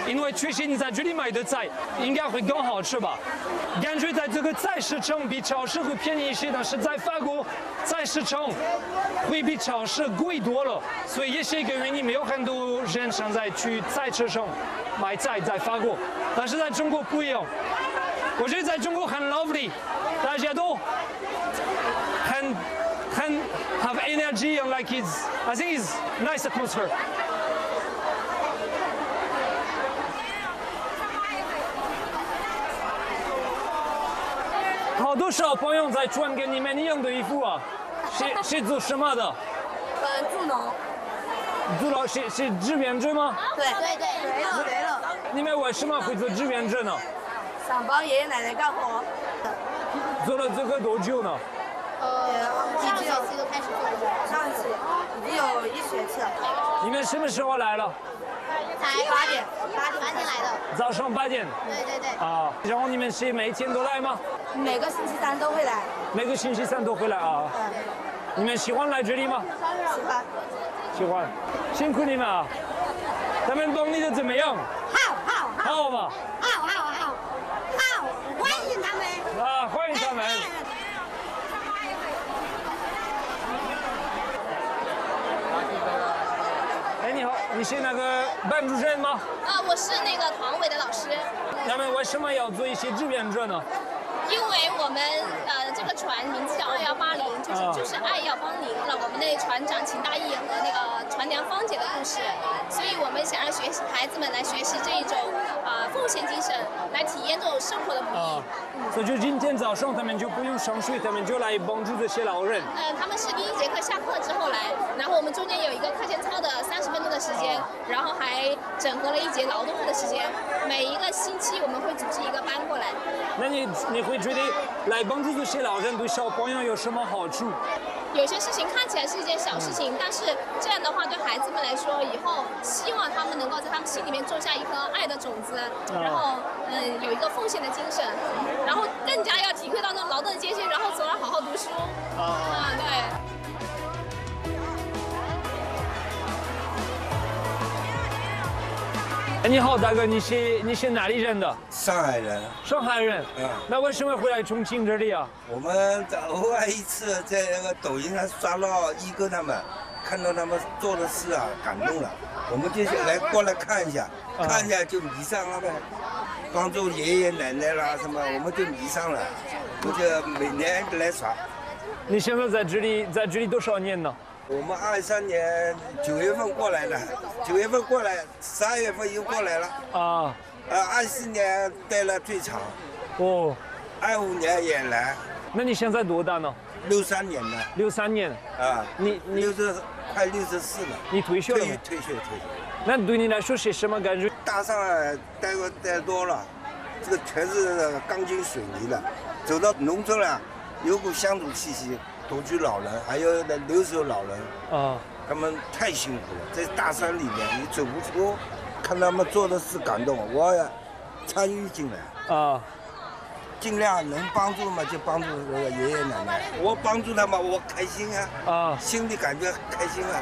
因为确实你在这里买的菜应该会更好吃吧？感觉在这个菜市场比超市会便宜一些，但是在法国菜市场会比超市贵多了，所以也是一个原因，没有很多人现在去菜市场买菜，在法国，但是在中国不一样。我觉得在中国很 lovely， 大家都很 have energy and like I think it's nice atmosphere。好多小朋友在穿跟你们一样的衣服啊，是做什么的？ 助农。 助农是志愿者吗？ 对，对了。 你们为什么会做志愿者呢？ 想帮爷爷奶奶干活。 做了这个多久呢？ 几学期都开始做了，上一期已经有1学期了。 你们什么时候来了？ 才8点来的。 早上8点。 对。 啊，然后你们是每天都来吗？ 每个星期3都会来。 每个星期3都会来啊。你们喜欢来这里吗？喜欢。辛苦你们啊！他们帮你的怎么样？好吗？ 好，欢迎他们。 啊，欢迎他们。哎，你好，你是那个班主任吗？ 我是那个团委的老师。 他们为什么要做一些志愿者呢？ 因为我们这个船名字叫2180，就是爱要帮您了。我们的船长秦大义和那个船娘芳姐的故事，所以我们想让孩子们来学习这一种奉献精神，来体验这种生活的不易。 所以就今天早上他们就不用上学，他们就来帮助这些老人。 他们是第1节课下课之后来，然后我们中间有一个课间操的30分钟的时间，然后还整合了1节劳动日的时间。每一个星期我们会组织一个班过来。 那你会觉得来帮助这些老人对小朋友有什么好处？ 有些事情看起来是一件小事情，但是这样的话对孩子们来说，以后希望他们能够在他们心里面种下一颗爱的种子，然后有一个奉献的精神，然后更加要体会到那种劳动的艰辛，然后从而好好读书。对。 哎，你好，大哥，你是哪里人的？ 上海人。 上海人。那为什么会来重庆这里啊？ 我们偶尔一次在那个抖音上刷到一哥他们，看到他们做的事啊，感动了，我们就过来看一下，就迷上了呗。帮助爷爷奶奶啦什么，我们就迷上了，我就每年来耍。 你现在在这里多少年了？ 我们23年9月份过来的，9月份过来，12月份又过来了。24年待了最长。 哦。 25年也来。 那你现在多大呢 ？63年的。 63年。你快64了。 你退休了吗？ 退休。 那对你来说是什么感觉？ 大上海待多了，这个全是钢筋水泥的，走到农村了，有股乡土气息。独居老人，还有那留守老人他们太辛苦了，在大山里面你走不出，看他们做的事感动，我也参与进来尽量能帮助嘛就帮助那个爷爷奶奶，我帮助他们我开心心里感觉开心啊。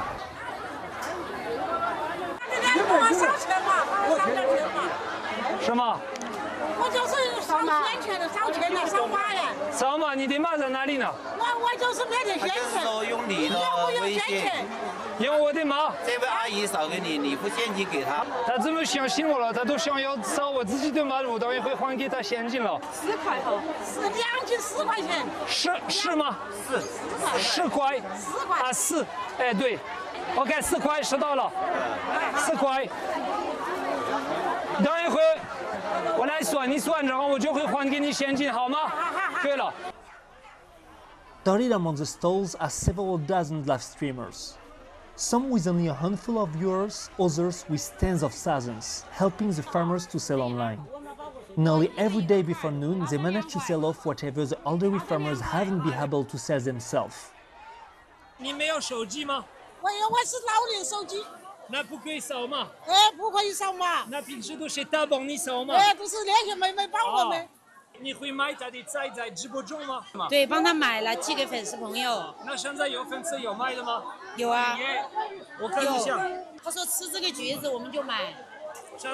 什么？ 我就是烧钱钱的，烧钱的，烧马呀。 烧马，你的马在哪里呢？ 我就是没得现钱。 说用你的微信， 用我的马。 这位阿姨扫给你，你付现金给她。 她这么相信我了，她都想要扫我自己的马，我当然会还给她现金了。 4块哈，是2斤4块钱。 是吗？4块。4。哎，对。OK， 4块收到了。4块。等一会儿我来算，你算，然后我就会还给你现金，好吗？可以了。 Dotted among the stalls are several dozen live streamers. Some with only a handful of viewers, others with tens of thousands, helping the farmers to sell online. Nearly every day before noon, they manage to sell off whatever the elderly farmers haven't been able to sell themselves. 你没有手机吗？ 我是老年手机。 那不可以扫码。 不可以扫码。 那平时都是他帮你扫码。 都是那些妹妹帮我们。 你会买他的菜在直播中吗？ 对，帮他买了，寄给粉丝朋友。 那现在有粉丝有卖的吗？ 有啊。 我看一下。 他说吃这个橘子我们就买。